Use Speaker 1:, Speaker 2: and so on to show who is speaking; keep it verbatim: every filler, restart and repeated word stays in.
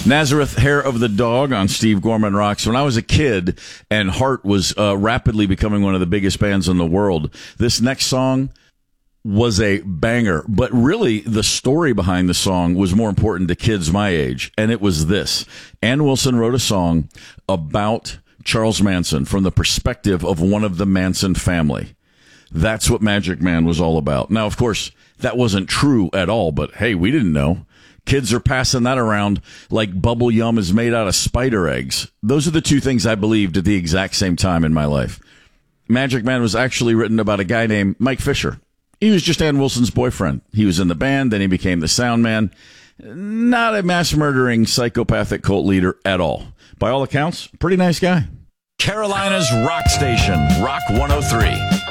Speaker 1: Nazareth, Hair of the Dog on Steve Gorman Rocks. When I was a kid and Heart was uh, rapidly becoming one of the biggest bands in the world, this next song was a banger. But really, the story behind the song was more important to kids my age, and it was this. Ann Wilson wrote a song about Charles Manson from the perspective of one of the Manson family. That's what Magic Man was all about. Now, of course, that wasn't true at all, but hey, we didn't know. Kids are passing that around like bubble yum is made out of spider eggs. Those are the two things I believed at the exact same time in my life. Magic Man was actually written about a guy named Mike Fisher. He was just Ann Wilson's boyfriend. He was in the band, then he became the sound man. Not a mass-murdering psychopathic cult leader at all. By all accounts, pretty nice guy. Carolina's Rock Station, Rock one oh three.